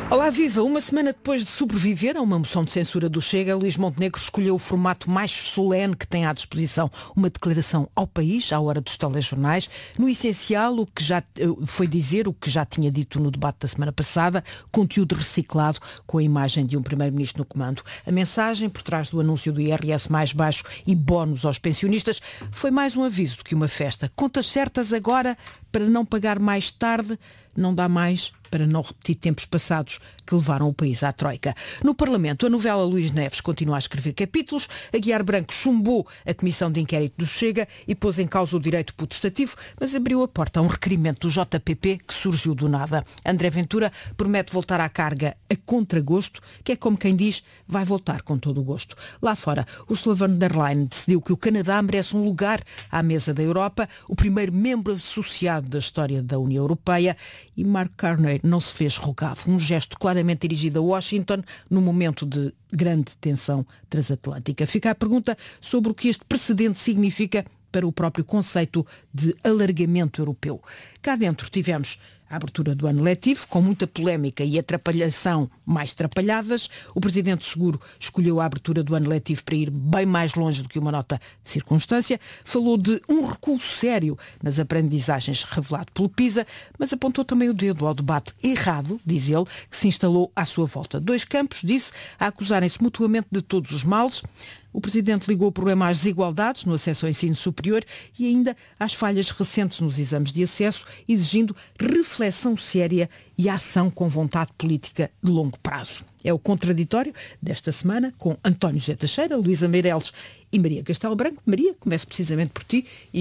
Olá, viva! Uma semana depois de sobreviver a uma moção de censura do Chega, Luís Montenegro escolheu o formato mais solene que tem à disposição. Uma declaração ao país, à hora dos telejornais. No essencial, o que já foi dizer o que já tinha dito no debate da semana passada, conteúdo reciclado com a imagem de um primeiro-ministro no comando. A mensagem, por trás do anúncio do IRS mais baixo e bónus aos pensionistas, foi mais um aviso do que uma festa. Contas certas agora para não pagar mais tarde, não dá mais para não repetir tempos passados que levaram o país à troika. No Parlamento, a novela Luís Neves continua a escrever capítulos. Aguiar Branco chumbou a comissão de inquérito do Chega e pôs em causa o direito potestativo, mas abriu a porta a um requerimento do JPP que surgiu do nada. André Ventura promete voltar à carga a contragosto, que é como quem diz, vai voltar com todo o gosto. Lá fora, Ursula von der Leyen decidiu que o Canadá merece um lugar à mesa da Europa, o primeiro membro associado da história da União Europeia, e Mark Carney não se fez rogado. Um gesto claramente dirigido a Washington no momento de grande tensão transatlântica. Fica a pergunta sobre o que este precedente significa para o próprio conceito de alargamento europeu. Cá dentro tivemos a abertura do ano letivo, com muita polémica e atrapalhação mais atrapalhadas. O Presidente Seguro escolheu a abertura do ano letivo para ir bem mais longe do que uma nota de circunstância. Falou de um recuo sério nas aprendizagens revelado pelo PISA, mas apontou também o dedo ao debate errado, diz ele, que se instalou à sua volta. Dois campos, disse, a acusarem-se mutuamente de todos os males. O Presidente ligou o problema às desigualdades no acesso ao ensino superior e ainda às falhas recentes nos exames de acesso, exigindo reflexão séria e ação com vontade política de longo prazo. É o contraditório desta semana com António José Teixeira, Luísa Meireles e Maria Castelo Branco. Maria, começo precisamente por ti e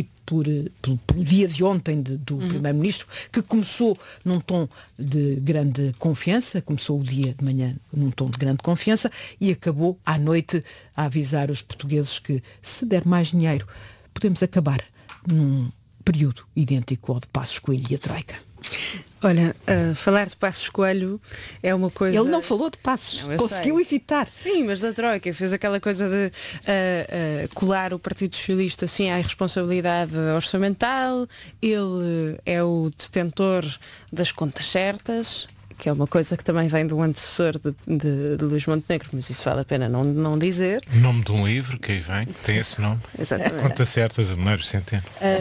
pelo dia de ontem do Primeiro-Ministro, que começou num tom de grande confiança, começou o dia de manhã num tom de grande confiança e acabou à noite a avisar os portugueses que, se der mais dinheiro, podemos acabar num período idêntico ao de Passos Coelho e a Troika. Olha, falar de Passos Coelho é uma coisa... Ele não falou de Passos, conseguiu evitar. Sim, mas da Troika fez aquela coisa de colar o Partido Socialista assim à responsabilidade orçamental. Ele é o detentor das contas certas, que é uma coisa que também vem do antecessor de Luís Montenegro, mas isso vale a pena não dizer. O nome de um livro que aí vem, tem esse nome. Exatamente. Contas certas, Adenário Centeno.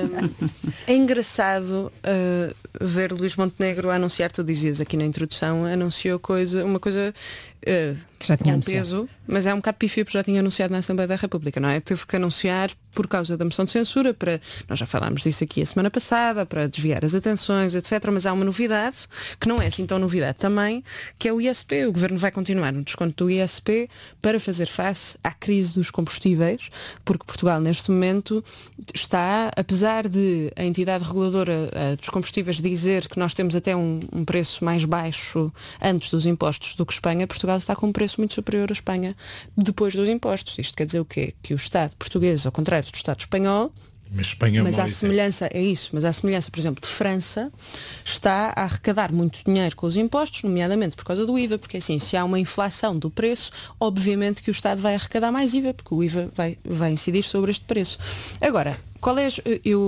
É engraçado ver Luís Montenegro a anunciar, tu dizias aqui na introdução, anunciou uma coisa que já tinha com anunciado. peso, mas é um bocado pífio, porque já tinha anunciado na Assembleia da República, não é? Teve que anunciar por causa da moção de censura, nós já falámos disso aqui a semana passada, para desviar as atenções, etc. Mas há uma novidade, que não é assim tão novidade também, que é o ISP. O Governo vai continuar no desconto do ISP para fazer face à crise dos combustíveis, porque Portugal neste momento está, apesar de a entidade reguladora dos combustíveis dizer que nós temos até um preço mais baixo antes dos impostos do que Espanha, Portugal está com um preço muito superior à Espanha depois dos impostos. Isto quer dizer o quê? Que o Estado português, ao contrário do Estado espanhol, mas à semelhança, por exemplo, de França, está a arrecadar muito dinheiro com os impostos, nomeadamente por causa do IVA, porque assim, se há uma inflação do preço, obviamente que o Estado vai arrecadar mais IVA, porque o IVA vai incidir sobre este preço. Agora, qual é...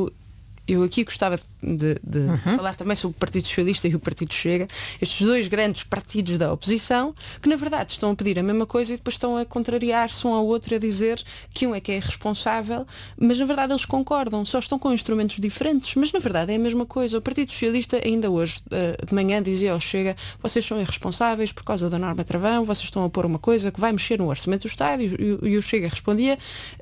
Eu aqui gostava de falar também sobre o Partido Socialista e o Partido Chega, estes dois grandes partidos da oposição, que na verdade estão a pedir a mesma coisa e depois estão a contrariar-se um ao outro, a dizer que um é que é irresponsável, mas na verdade eles concordam, só estão com instrumentos diferentes, mas na verdade é a mesma coisa. O Partido Socialista ainda hoje de manhã dizia ao Chega, vocês são irresponsáveis por causa da norma travão, vocês estão a pôr uma coisa que vai mexer no orçamento do Estado, e o Chega respondia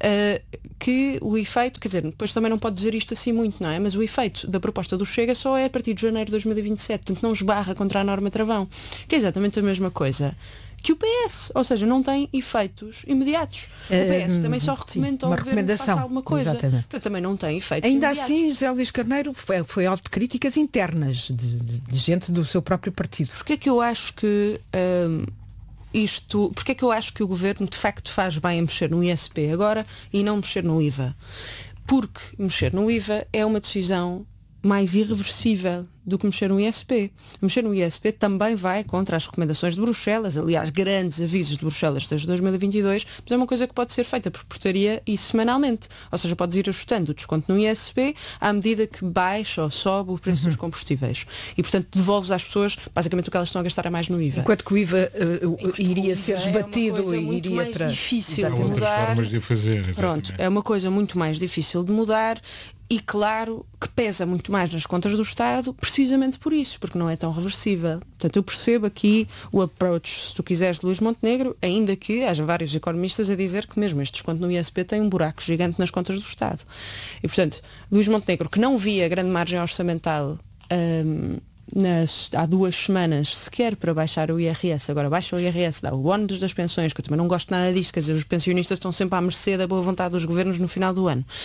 que o efeito, quer dizer, depois também não pode dizer isto assim muito, não é? Mas o efeito da proposta do Chega só é a partir de janeiro de 2027, portanto não esbarra contra a norma travão, que é exatamente a mesma coisa que o PS, ou seja, não tem efeitos imediatos. O PS também só recomenda ao governo que faça alguma coisa. Portanto, também não tem efeitos ainda imediatos. Assim, José Luís Carneiro foi alvo de críticas internas de gente do seu próprio partido. Porquê é que eu acho que porque é que eu acho que o governo de facto faz bem a mexer no ISP agora e não mexer no IVA? Porque mexer no IVA é uma decisão mais irreversível do que mexer no ISP. Mexer no ISP também vai contra as recomendações de Bruxelas, aliás, grandes avisos de Bruxelas desde 2022, mas é uma coisa que pode ser feita por portaria e semanalmente. Ou seja, podes ir ajustando o desconto no ISP à medida que baixa ou sobe o preço dos combustíveis. E, portanto, devolves às pessoas, basicamente, o que elas estão a gastar a mais no IVA. Enquanto que o IVA iria ser esbatido e iria para... difícil Há de outras mudar. formas de o fazer. Pronto, é uma coisa muito mais difícil de mudar e claro que pesa muito mais nas contas do Estado precisamente por isso, porque não é tão reversível. Portanto, eu percebo aqui o approach, se tu quiseres, de Luís Montenegro, ainda que haja vários economistas a dizer que mesmo este desconto no ISP tem um buraco gigante nas contas do Estado. E portanto, Luís Montenegro, que não via grande margem orçamental há 2 semanas sequer para baixar o IRS, agora baixa o IRS, dá o bónus das pensões, que eu também não gosto nada disto, quer dizer, os pensionistas estão sempre à mercê da boa vontade dos governos no final do ano.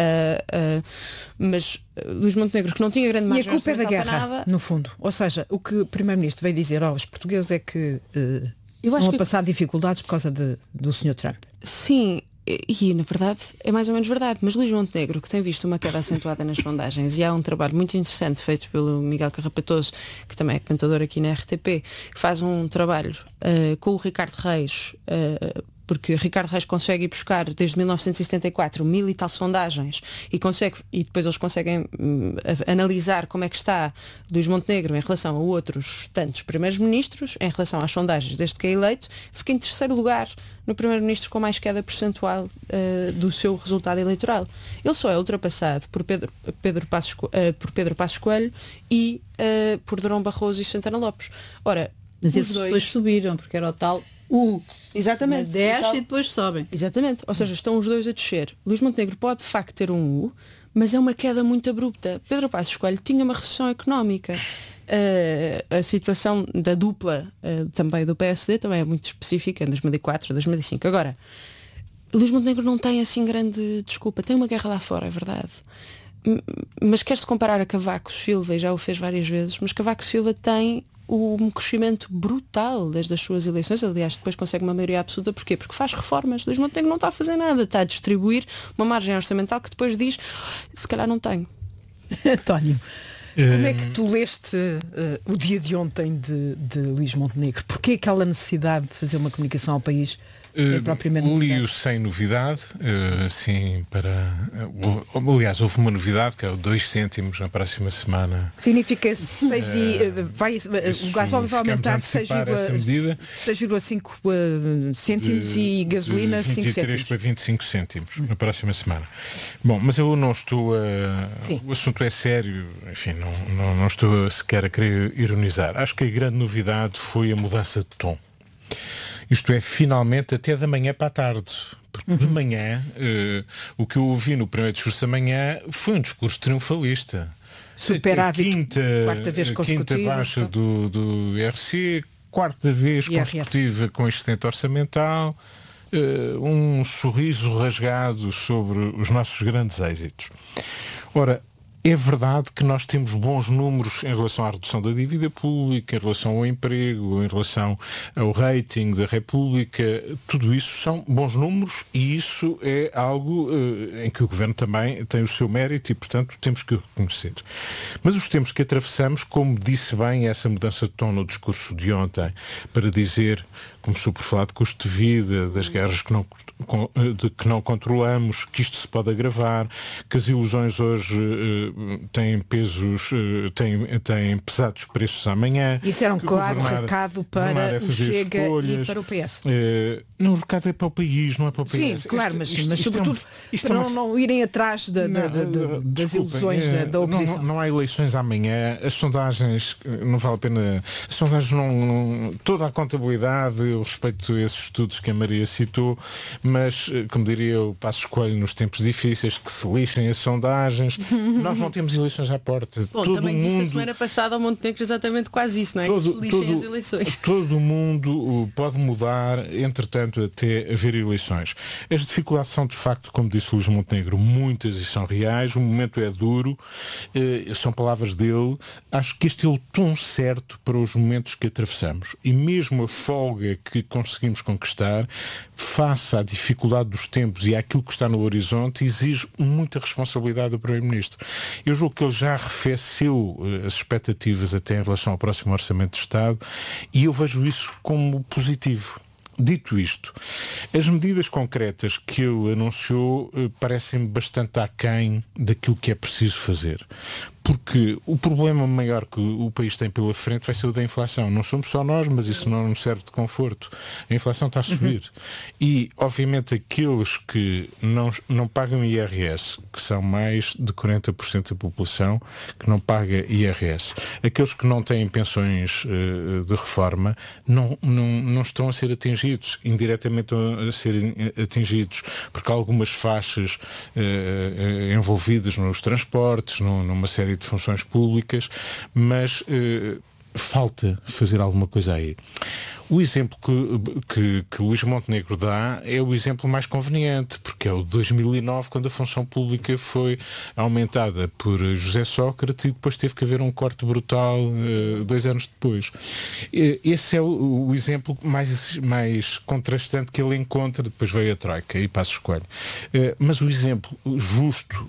Mas Luís Montenegro, que não tinha grande margem orçamental. E a culpa é da orçamental guerra, para nada, no fundo. Ou seja, o que o Primeiro-Ministro veio dizer aos portugueses é que eu acho vão que... passar dificuldades por causa do Sr. Trump. Sim. E, na verdade, é mais ou menos verdade. Mas Luís Montenegro, que tem visto uma queda acentuada nas sondagens, e há um trabalho muito interessante feito pelo Miguel Carrapatoso, que também é comentador aqui na RTP, que faz um trabalho com o Ricardo Reis, porque Ricardo Reis consegue ir buscar desde 1974 1000 e tal sondagens e depois eles conseguem analisar como é que está Luís Montenegro em relação a outros tantos primeiros-ministros, em relação às sondagens desde que é eleito, fica em terceiro lugar no primeiro-ministro com mais queda percentual do seu resultado eleitoral. Ele só é ultrapassado por Pedro Passos Coelho e por Durão Barroso e Santana Lopes. Ora, mas esses depois subiram, porque era o tal exatamente, desce e depois sobem. Exatamente, ou seja, estão os dois a descer. Luís Montenegro pode de facto ter um U, mas é uma queda muito abrupta. Pedro Passos Coelho tinha uma recessão económica. A situação da dupla também do PSD também é muito específica em 2004, 2005. Agora, Luís Montenegro não tem assim grande desculpa. Tem uma guerra lá fora, é verdade. Mas quer-se comparar a Cavaco Silva, e já o fez várias vezes, mas Cavaco Silva tem um crescimento brutal desde as suas eleições. Aliás, depois consegue uma maioria absoluta. Porquê? Porque faz reformas. Luís Montenegro não está a fazer nada, está a distribuir uma margem orçamental que depois diz se calhar não tenho. António, como é que tu leste o dia de ontem de Luís Montenegro? Porquê aquela necessidade de fazer uma comunicação ao país? Li-o sem novidade, assim, aliás, houve uma novidade que é o 2 cêntimos na próxima semana. Significa 6 o gasóleo vai aumentar 6,5 cêntimos e gasolina 5 cêntimos. 23 para 25 cêntimos na próxima semana. Bom, mas eu não estou o assunto é sério, enfim, não estou sequer a querer ironizar. Acho que a grande novidade foi a mudança de tom. Isto é, finalmente, até da manhã para a tarde. Porque de manhã, o que eu ouvi no primeiro discurso da manhã foi um discurso triunfalista. Superávit, quarta vez consecutiva. Quinta baixa do IRC, quarta vez consecutiva com excedente orçamental, um sorriso rasgado sobre os nossos grandes êxitos. Ora, é verdade que nós temos bons números em relação à redução da dívida pública, em relação ao emprego, em relação ao rating da República. Tudo isso são bons números e isso é algo em que o Governo também tem o seu mérito e, portanto, temos que o reconhecer. Mas os tempos que atravessamos, como disse bem essa mudança de tom no discurso de ontem, para dizer, começou por falar de custo de vida, das guerras que não controlamos, que isto se pode agravar, que as ilusões hoje têm pesados preços amanhã. Isso era um claro recado para o Chega e para o PS. Não, o recado é para o país, não é para o PS. Sim, claro, mas sobretudo para não irem atrás das ilusões da oposição. Não há eleições amanhã, as sondagens, não vale a pena, as sondagens toda a contabilidade, eu respeito esses estudos que a Maria citou, mas, como diria o Passos Coelho nos tempos difíceis, que se lixem as sondagens, nós não temos eleições à porta. Bom, também disse a semana passada ao Montenegro exatamente quase isso, não é? Que se lixem as eleições. Todo o mundo pode mudar, entretanto, até haver eleições. As dificuldades são, de facto, como disse Luís Montenegro, muitas e são reais, o momento é duro, são palavras dele. Acho que este é o tom certo para os momentos que atravessamos. E mesmo a folga que conseguimos conquistar face à dificuldade dos tempos e àquilo que está no horizonte, exige muita responsabilidade do Primeiro-Ministro. Eu julgo que ele já arrefeceu as expectativas até em relação ao próximo Orçamento de Estado e eu vejo isso como positivo. Dito isto, as medidas concretas que ele anunciou parecem-me bastante aquém daquilo que é preciso fazer. Porque o problema maior que o país tem pela frente vai ser o da inflação. Não somos só nós, mas isso não nos serve de conforto. A inflação está a subir. E, obviamente, aqueles que não pagam IRS, que são mais de 40% da população que não paga IRS, aqueles que não têm pensões de reforma, não estão a ser atingidos, indiretamente a serem atingidos, porque há algumas faixas envolvidas nos transportes, numa série de funções públicas, mas falta fazer alguma coisa aí. O exemplo que Luís Montenegro dá é o exemplo mais conveniente, porque é o de 2009, quando a função pública foi aumentada por José Sócrates e depois teve que haver um corte brutal 2 anos depois. Esse é o exemplo mais contrastante que ele encontra. Depois veio a Troika e Passos Coelho. Mas o exemplo justo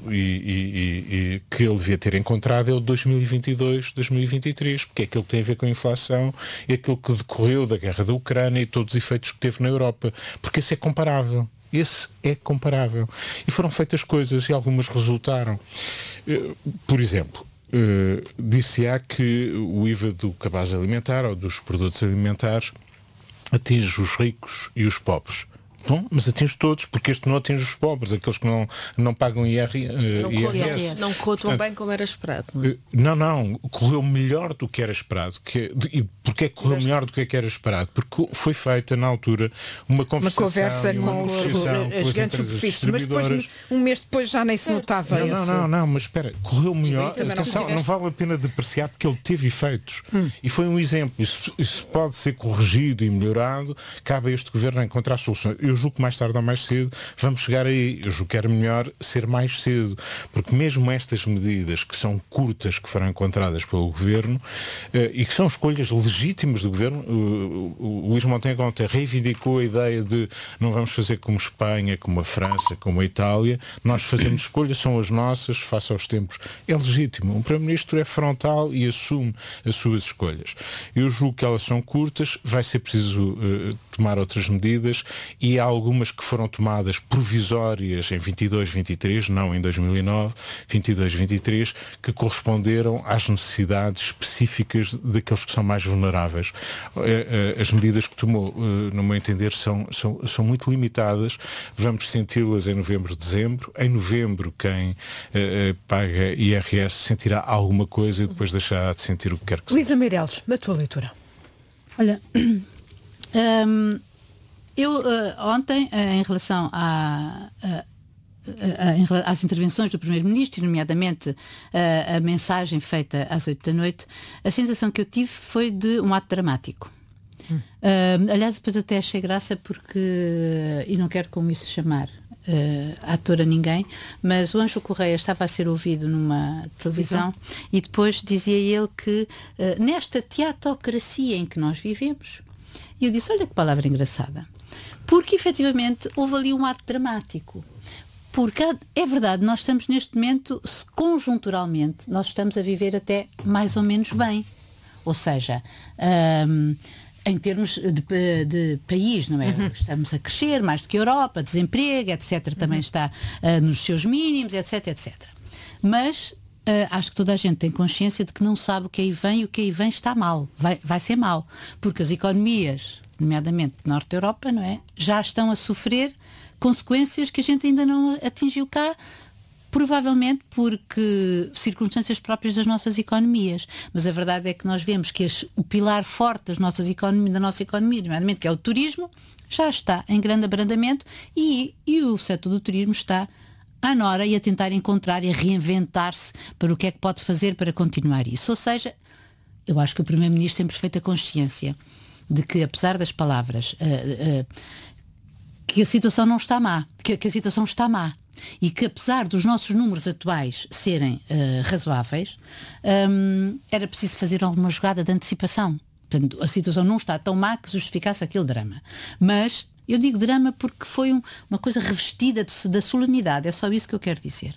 e que ele devia ter encontrado é o de 2022, 2023, porque é aquilo que tem a ver com a inflação, é aquilo que decorreu da guerra da Ucrânia e todos os efeitos que teve na Europa, porque esse é comparável. Esse é comparável. E foram feitas coisas e algumas resultaram. Por exemplo, disse-á que o IVA do cabaz alimentar ou dos produtos alimentares atinge os ricos e os pobres. Bom, mas atinge todos, porque este não atinge os pobres, aqueles que não pagam IRS. Não correu tão bem como era esperado. Não, correu melhor do que era esperado. E porquê correu melhor do que era esperado? Porque foi feita na altura uma conversa com as grandes superfícies, mas depois, um mês depois já nem se notava. Não, mas espera, correu melhor. Atenção, não vale a pena depreciar porque ele teve efeitos. E foi um exemplo. Isso pode ser corrigido e melhorado. Cabe a este governo encontrar soluções. Eu julgo que mais tarde ou mais cedo vamos chegar aí. Eu julgo que era melhor ser mais cedo, porque mesmo estas medidas que são curtas, que foram encontradas pelo Governo e que são escolhas legítimas do Governo, o Luís Montenegro ontem reivindicou a ideia de não vamos fazer como Espanha, como a França, como a Itália, nós fazemos escolhas, são as nossas, face aos tempos. É legítimo. O Primeiro-Ministro é frontal e assume as suas escolhas. Eu julgo que elas são curtas, vai ser preciso tomar outras medidas e há algumas que foram tomadas provisórias em 22, 23, não em 2009, 22, 23, que corresponderam às necessidades específicas daqueles que são mais vulneráveis. As medidas que tomou, no meu entender, são muito limitadas. Vamos senti-las em novembro, dezembro. Em novembro, quem paga IRS sentirá alguma coisa e depois deixará de sentir o que quer que seja. Luísa Meireles, na tua leitura. Olha, eu ontem, em relação às intervenções do Primeiro-Ministro, nomeadamente a mensagem feita às 8 da noite, a sensação que eu tive foi de um ato dramático. Aliás, depois até achei graça porque, e não quero com isso chamar ator a ninguém, mas o Ângelo Correia estava a ser ouvido numa televisão e depois dizia ele que nesta teatocracia em que nós vivemos, e eu disse, olha que palavra engraçada, porque efetivamente houve ali um ato dramático. Porque é verdade, nós estamos neste momento, conjunturalmente, nós estamos a viver até mais ou menos bem. Ou seja, em termos de país, não é? Estamos a crescer mais do que a Europa, desemprego, etc. Também está nos seus mínimos, etc, etc. Mas acho que toda a gente tem consciência de que não sabe o que aí vem e o que aí vem está mal. Vai ser mal. Porque as economias, nomeadamente do Norte da Europa, não é? Já estão a sofrer consequências que a gente ainda não atingiu cá, provavelmente porque circunstâncias próprias das nossas economias. Mas a verdade é que nós vemos que o pilar forte da nossa economia, nomeadamente que é o turismo, já está em grande abrandamento e o setor do turismo está à nora e a tentar encontrar e a reinventar-se para o que é que pode fazer para continuar isso. Ou seja, eu acho que o Primeiro-Ministro tem perfeita consciência de que, apesar das palavras, que a situação não está má, que a situação está má e que, apesar dos nossos números atuais serem razoáveis, era preciso fazer alguma jogada de antecipação. Portanto, a situação não está tão má que justificasse aquele drama. Mas Eu digo drama porque foi uma coisa revestida da solenidade, é só isso que eu quero dizer.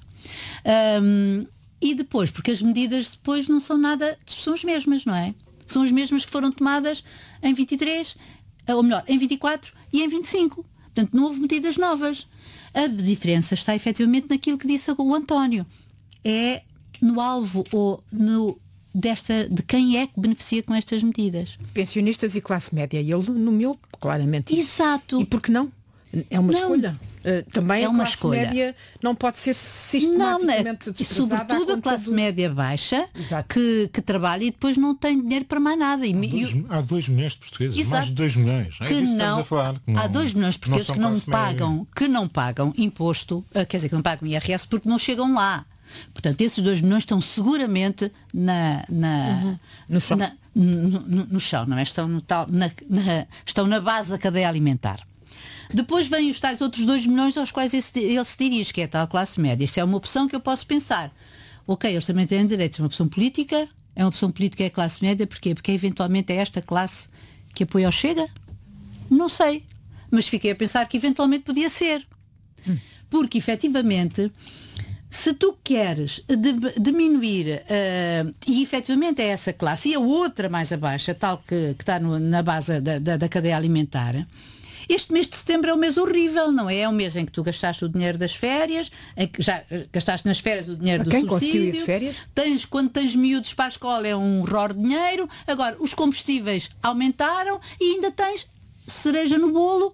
E depois, porque as medidas depois não são nada, são as mesmas, não é? São as mesmas que foram tomadas em 23, ou melhor, em 24 e em 25. Portanto, não houve medidas novas. A diferença está efetivamente naquilo que disse o António. É no alvo ou de quem é que beneficia com estas medidas. Pensionistas e classe média. E ele nomeou claramente isso. Exato. E por que não? É uma escolha. Também é uma a classe escolha. Média não pode ser sistematicamente e sobretudo a classe média baixa que trabalha e depois não tem dinheiro para mais nada. Há 2 milhões de portugueses, Exato. mais de 2 milhões. É que disso que não, estamos a falar. Que não, há 2 milhões de portugueses que não pagam imposto, quer dizer, que não pagam IRS porque não chegam lá. Portanto, esses 2 milhões estão seguramente no chão. No chão, não é? Estão na base da cadeia alimentar. Depois vêm os tais outros 2 milhões aos quais ele se dirige, que é a tal classe média. Isso é uma opção que eu posso pensar. Ok, eles também têm direitos, é uma opção política. É uma opção política, é a classe média. Porquê? Porque eventualmente é esta classe que apoia o Chega? Não sei. Mas fiquei a pensar que eventualmente podia ser. Porque, efetivamente, se tu queres diminuir e efetivamente é essa classe e a outra mais abaixo, a tal que está na base da cadeia alimentar, este mês de setembro é um mês horrível, não é? É um mês em que tu gastaste o dinheiro das férias, em que já gastaste nas férias o dinheiro do subsídio. Conseguiu ir de férias? Quando tens miúdos para a escola é um horror de dinheiro. Agora, os combustíveis aumentaram e ainda tens cereja no bolo,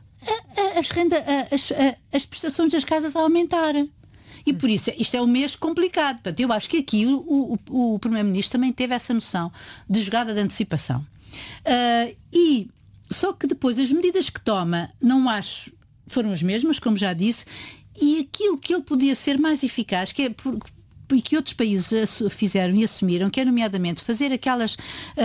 as prestações das casas a aumentar. E por isso, isto é um mês complicado. Portanto, eu acho que aqui o Primeiro-Ministro também teve essa noção de jogada de antecipação. Só que depois as medidas que toma, não acho, foram as mesmas, como já disse, e aquilo que ele podia ser mais eficaz, e que outros países fizeram e assumiram, que é nomeadamente fazer aquelas...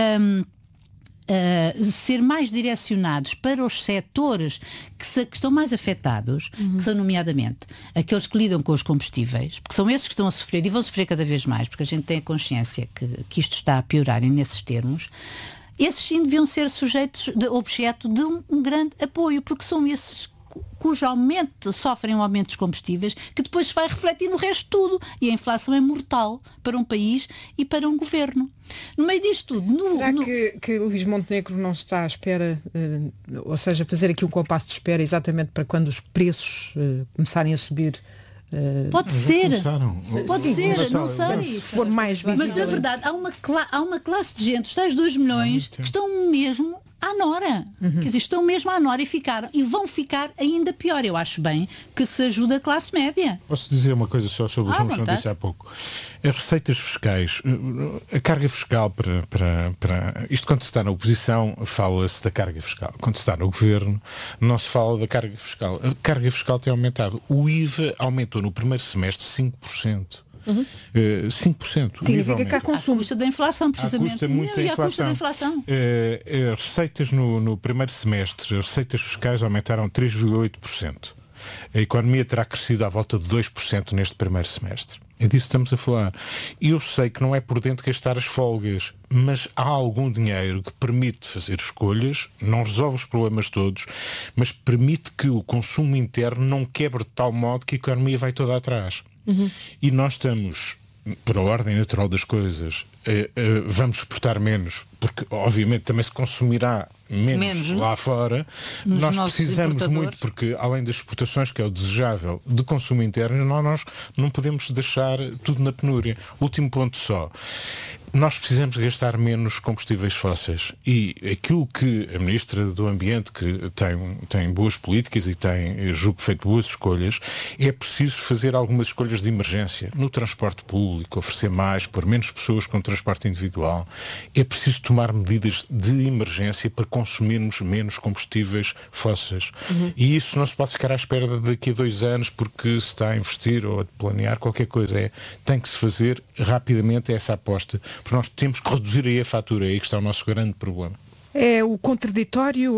ser mais direcionados para os setores que estão mais afetados, que são nomeadamente aqueles que lidam com os combustíveis, porque são esses que estão a sofrer e vão sofrer cada vez mais, porque a gente tem a consciência que isto está a piorar nesses termos. Esses sim deviam ser sujeitos objeto de um grande apoio, porque são esses cujo aumento sofrem um aumento dos combustíveis que depois se vai refletir no resto de tudo. E a inflação é mortal para um país e para um governo. No meio disto tudo... Será que Luís Montenegro não está à espera, ou seja, fazer aqui um compasso de espera exatamente para quando os preços começarem a subir? Pode ser, não sei. Se for mais visível. Mas na verdade há uma classe de gente, os tais 2 milhões, que estão mesmo à nora. Quer dizer, estão mesmo à nora e vão ficar ainda pior. Eu acho bem que se ajuda a classe média. Posso dizer uma coisa só sobre os números que não disse há pouco? As receitas fiscais, a carga fiscal para... Isto quando se está na oposição, fala-se da carga fiscal. Quando se está no governo, não se fala da carga fiscal. A carga fiscal tem aumentado. O IVA aumentou no primeiro semestre 5%. 5%. Significa que há consumo. À custa da inflação, precisamente. Custa muita inflação. Custa da inflação. Receitas no primeiro semestre, as receitas fiscais aumentaram 3,8%. A economia terá crescido à volta de 2% neste primeiro semestre. É disso que estamos a falar. E eu sei que não é prudente gastar as folgas, mas há algum dinheiro que permite fazer escolhas, não resolve os problemas todos, mas permite que o consumo interno não quebre de tal modo que a economia vai toda atrás. E nós estamos, por a ordem natural das coisas, vamos exportar menos, porque obviamente também se consumirá menos lá fora. Nós precisamos muito, porque além das exportações, que é o desejável, de consumo interno, nós não podemos deixar tudo na penúria. Último ponto só. Nós precisamos gastar menos combustíveis fósseis e aquilo que a Ministra do Ambiente, que tem boas políticas e tem, julgo, feito boas escolhas, é preciso fazer algumas escolhas de emergência no transporte público, oferecer mais, pôr menos pessoas com transporte individual. É preciso tomar medidas de emergência para consumirmos menos combustíveis fósseis. E isso não se pode ficar à espera daqui a 2 anos porque se está a investir ou a planear qualquer coisa. Tem que se fazer rapidamente essa aposta. Porque nós temos que reduzir aí a fatura, aí que está o nosso grande problema. É o contraditório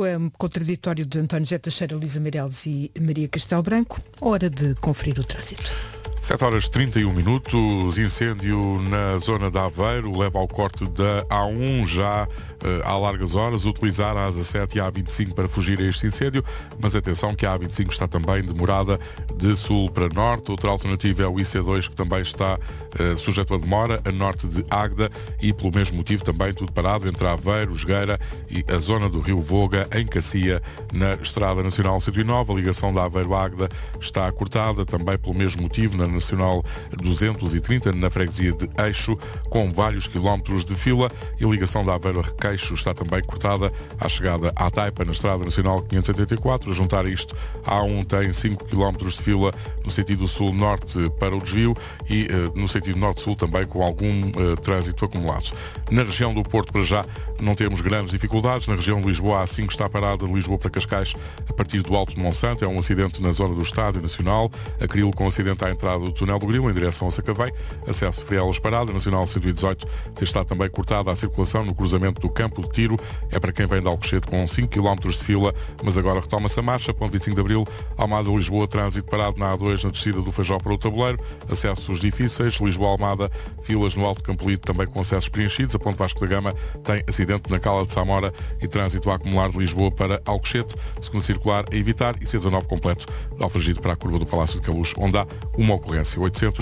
de António José Teixeira, Luísa Meireles e Maria Castelo Branco. Hora de conferir o trânsito. 7h31, incêndio na zona de Aveiro, leva ao corte da A1 já há largas horas, utilizar a A17 e a A25 para fugir a este incêndio, mas atenção que a A25 está também demorada de sul para norte. Outra alternativa é o IC2, que também está sujeito a demora, a norte de Águeda, e pelo mesmo motivo também tudo parado entre Aveiro, Jogueira e a zona do Rio Voga, em Cacia, na Estrada Nacional 109. A ligação da Aveiro-Águeda está cortada, também pelo mesmo motivo, na Nacional 230, na freguesia de Eixo, com vários quilómetros de fila, e a ligação da Aveiro a Requeixo está também cortada à chegada à Taipa, na Estrada Nacional 584. A juntar a isto, a A1 tem 5 quilómetros de fila no sentido sul-norte para o desvio e no sentido norte-sul também com algum trânsito acumulado. Na região do Porto, para já, não temos grandes dificuldades. Na região de Lisboa, a A5 está parada de Lisboa para Cascais a partir do Alto de Monsanto. É um acidente na zona do Estádio Nacional. A Cril com acidente à entrada do Túnel do Grilo em direção a Sacavém. Acesso Frielas parada. Nacional 118 tem estado também cortada a circulação no cruzamento do Campo de Tiro. É para quem vem de Alcochete com 5 km de fila, mas agora retoma-se a marcha. Ponto 25 de Abril, Almada-Lisboa, trânsito parado na A2 na descida do Feijó para o Tabuleiro. Acessos difíceis. Lisboa-Almada, filas no Alto Campolito também com acessos preenchidos. A Ponte Vasco da Gama tem acidente na Cala de Samora e trânsito a acumular de Lisboa para Alcochete. Segundo circular a evitar, e C19 completo de Alfragide para a curva do Palácio de Queluz, onde há uma ocorrência.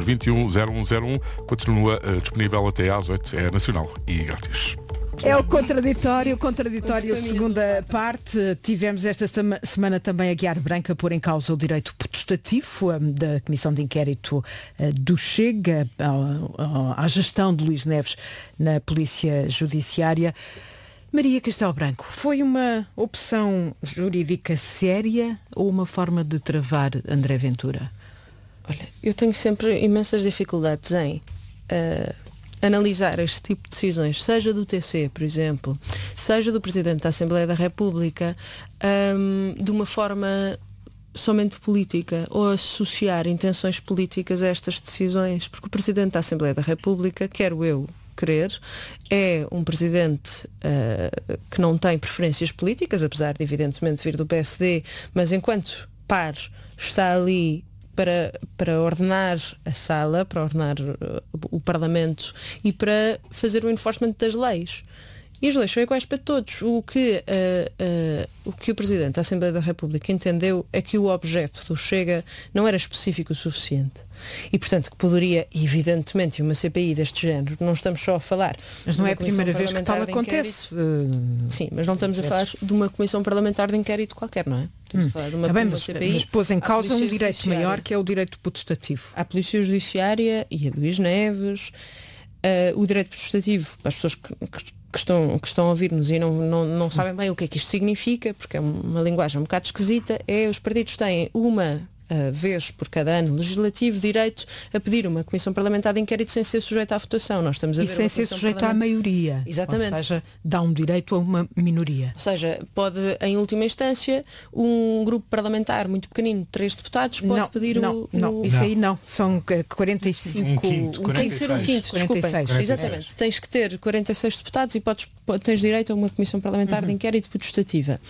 821-0101 continua disponível até às 8, é nacional e grátis. É o contraditório, segunda parte. Tivemos esta semana também a Guiar Branco a pôr em causa o direito potestativo da Comissão de Inquérito do Chega à gestão de Luís Neves na Polícia Judiciária. Maria Castelo Branco, foi uma opção jurídica séria ou uma forma de travar André Ventura? Olha, eu tenho sempre imensas dificuldades em analisar este tipo de decisões, seja do TC, por exemplo, seja do Presidente da Assembleia da República, de uma forma somente política, ou associar intenções políticas a estas decisões, porque o Presidente da Assembleia da República, quero eu querer, é um Presidente que não tem preferências políticas, apesar de evidentemente vir do PSD, mas enquanto par está ali para ordenar a sala, para ordenar o Parlamento e para fazer o enforcement das leis. E as leis são iguais para todos. O que o Presidente da Assembleia da República entendeu é que o objeto do Chega não era específico o suficiente. E, portanto, que poderia, evidentemente, uma CPI deste género, não estamos só a falar... Mas não é a primeira vez que tal acontece. Sim, mas não estamos a falar de uma comissão parlamentar de inquérito qualquer, não é? Estamos a falar de uma CPI. Mas pôs em causa um direito maior, que é o direito potestativo. A Polícia Judiciária e a Luís Neves, o direito potestativo, para as pessoas que estão a ouvir-nos e não sabem bem o que é que isto significa, porque é uma linguagem um bocado esquisita, os partidos têm uma vez por cada ano legislativo direito a pedir uma comissão parlamentar de inquérito sem ser sujeita à votação. Nós estamos a ver sem ser sujeito à maioria. Exatamente. Ou seja, dá um direito a uma minoria. Ou seja, pode, em última instância, um grupo parlamentar muito pequenino de 3 deputados pode pedir isso aí não. São 45... Tem que ser um quinto, desculpem. 46. Exatamente. Tens que ter 46 deputados e tens direito a uma comissão parlamentar de inquérito potestativa.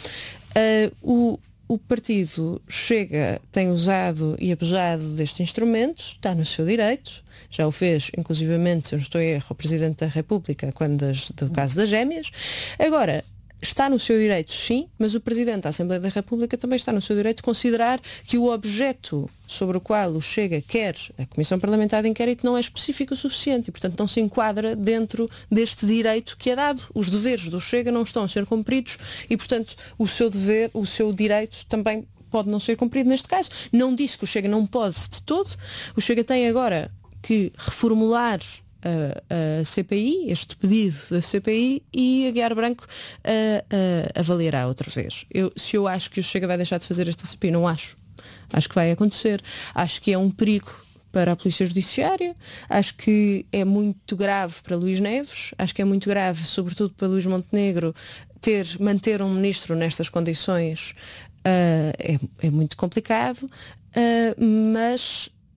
O partido Chega tem usado e abusado deste instrumento, está no seu direito, já o fez, inclusivamente, se eu não estou em erro, o Presidente da República, do caso das gêmeas. Agora, está no seu direito, sim, mas o Presidente da Assembleia da República também está no seu direito de considerar que o objeto sobre o qual o Chega quer a Comissão Parlamentar de Inquérito não é específico o suficiente e, portanto, não se enquadra dentro deste direito que é dado. Os deveres do Chega não estão a ser cumpridos e, portanto, o seu dever, o seu direito também pode não ser cumprido neste caso. Não disse que o Chega não pode de todo. O Chega tem agora que reformular a CPI, este pedido da CPI, e a Guiar Branco avaliará outra vez. Se eu acho que o Chega vai deixar de fazer esta CPI, não acho. Acho que vai acontecer. Acho que é um perigo para a Polícia Judiciária, acho que é muito grave para Luís Neves, acho que é muito grave, sobretudo para Luís Montenegro, manter um ministro nestas condições é muito complicado, mas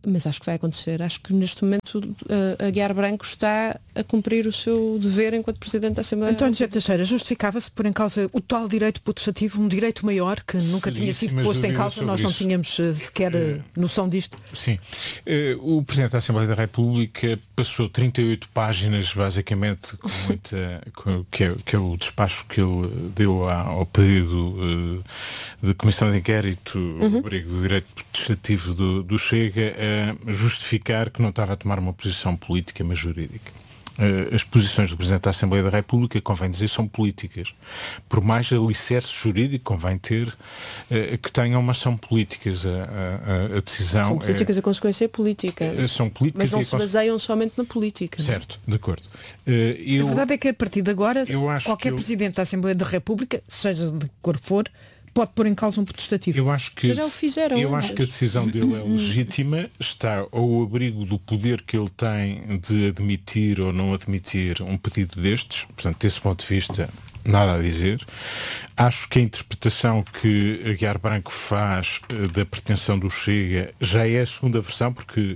Mas acho que vai acontecer. Acho que neste momento a Aguiar Branco está a cumprir o seu dever enquanto Presidente da Assembleia. António José Teixeira, justificava-se por em causa o tal direito putestativo, um direito maior que nunca tinha sido posto em causa, nós não tínhamos sequer noção disto? Sim. O Presidente da Assembleia da República passou 38 páginas, basicamente, que é o despacho que ele deu ao pedido de Comissão de Inquérito, o abrigo do direito putestativo do Chega, justificar que não estava a tomar uma posição política, mas jurídica. As posições do Presidente da Assembleia da República, convém dizer, são políticas. Por mais alicerce jurídico, convém ter que tenham, mas são políticas. A decisão... São políticas, a consequência é política. São políticas, mas não se baseiam somente na política. Certo, de acordo. A verdade é que a partir de agora, qualquer Presidente da Assembleia da República, seja de que cor for, pode pôr em causa um putestativo. Eu acho que já o fizeram. Eu acho que a decisão dele é legítima, está ao abrigo do poder que ele tem de admitir ou não admitir um pedido destes. Portanto, desse ponto de vista, nada a dizer. Acho que a interpretação que Aguiar Branco faz da pretensão do Chega já é a segunda versão, porque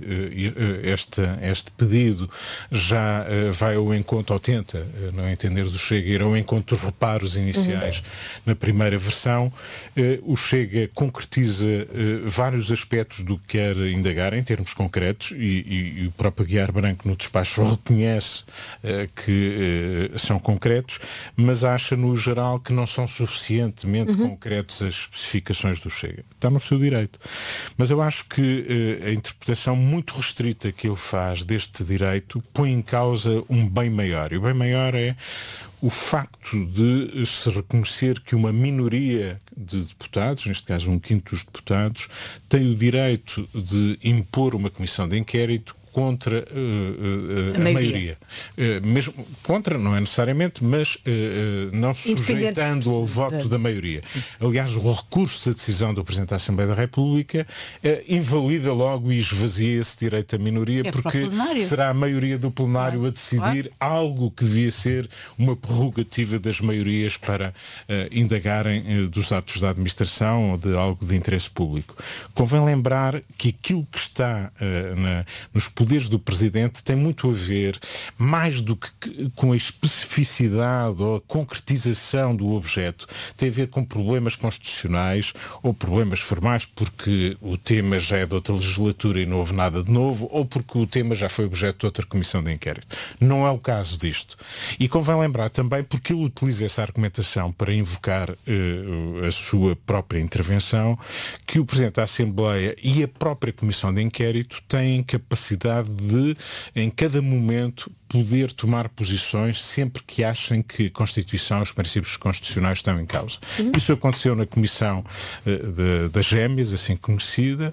este pedido já vai ao encontro, ou tenta, no entender do Chega, ir ao encontro dos reparos iniciais na primeira versão. O Chega concretiza vários aspectos do que quer indagar em termos concretos e o próprio Aguiar Branco no despacho reconhece que são concretos, mas acha no geral que não são suficientemente concretos as especificações do Chega. Está no seu direito. Mas eu acho que a interpretação muito restrita que ele faz deste direito põe em causa um bem maior. E o bem maior é o facto de se reconhecer que uma minoria de deputados, neste caso 1/5 dos deputados, tem o direito de impor uma comissão de inquérito contra a maioria. Mesmo contra, não é necessariamente, mas não sujeitando ao voto da maioria. Sim. Aliás, o recurso da decisão do Presidente da Assembleia da República invalida logo e esvazia esse direito à minoria, porque será a maioria do plenário a decidir algo que devia ser uma prerrogativa das maiorias para indagarem dos atos da administração ou de algo de interesse público. Convém lembrar que aquilo que está nos poderes do Presidente tem muito a ver, mais do que com a especificidade ou a concretização do objeto, tem a ver com problemas constitucionais ou problemas formais, porque o tema já é de outra legislatura e não houve nada de novo, ou porque o tema já foi objeto de outra comissão de inquérito. Não é o caso disto. E convém lembrar também, porque ele utiliza essa argumentação para invocar a sua própria intervenção, que o Presidente da Assembleia e a própria comissão de inquérito têm capacidade de, em cada momento, poder tomar posições sempre que achem que a Constituição e os princípios constitucionais estão em causa. Isso aconteceu na Comissão das Gêmeas, assim conhecida,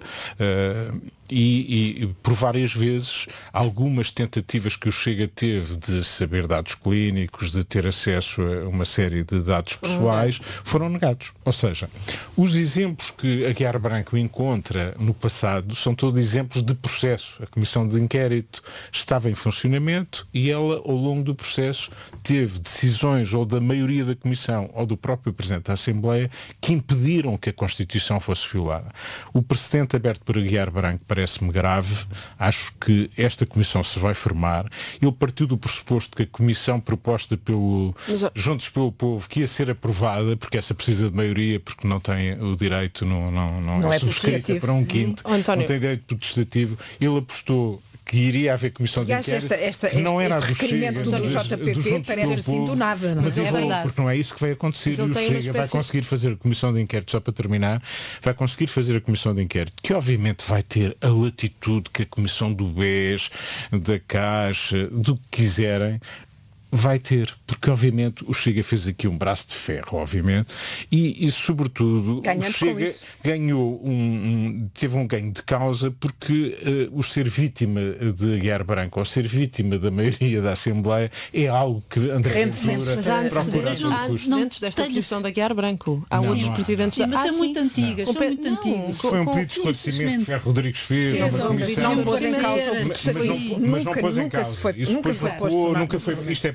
e por várias vezes algumas tentativas que o Chega teve de saber dados clínicos, de ter acesso a uma série de dados pessoais, foram negados. Ou seja, os exemplos que Aguiar Branco encontra no passado são todos exemplos de processo. A Comissão de Inquérito estava em funcionamento e ela, ao longo do processo, teve decisões ou da maioria da Comissão ou do próprio Presidente da Assembleia que impediram que a Constituição fosse violada. O precedente aberto por Aguiar Branco parece-me grave. Acho que esta Comissão se vai formar. Ele partiu do pressuposto que a Comissão proposta pelo Juntos pelo Povo, que ia ser aprovada, porque essa precisa de maioria, porque não tem o direito, não é subscrita para 1/5, não tem direito potestativo. Ele apostou que iria haver comissão de inquérito, que não era do Chega, do JPP, parece assim do nada. Mas é verdade. Porque não é isso que vai acontecer, e o Chega vai conseguir fazer a comissão de inquérito, só para terminar, vai conseguir fazer a comissão de inquérito, que obviamente vai ter a latitude que a comissão do BES, da Caixa, do que quiserem, vai ter, porque obviamente o Chega fez aqui um braço de ferro, obviamente, e sobretudo o Chega ganhou teve um ganho de causa, porque o ser vítima de Aguiar Branco ou ser vítima da maioria da Assembleia é algo que André Ventura procura. Antes desta posição de Aguiar Branco, há outros presidentes... Sim, mas são muito antigas, são muito antigas. Foi um pedido de esclarecimento que Ferro Rodrigues fez, uma comissão... Não pôs em causa, mas não pôs em causa. Isso nunca foi, isto é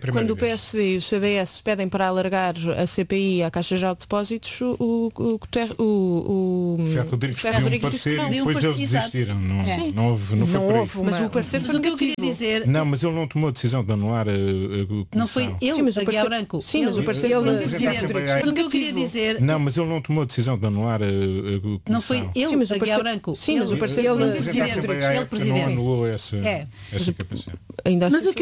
quando o PSD e o CDS pedem para alargar a CPI à Caixa Geral de Depósitos, o Ferro Rodrigues pediu um parecer e depois eles desistiram. Não houve mas o parecer foi o que eu queria dizer... Não, mas ele não tomou a decisão de anular a comissão. Não foi ele, mas o Aguiar Branco. Sim, mas o parecer mas o que eu queria dizer... Não, mas ele não tomou a decisão de anular a comissão. Não foi ele, Aguiar Branco. Sim, mas o parecer ele presidente. Não anulou essa capacidade. Ainda assim,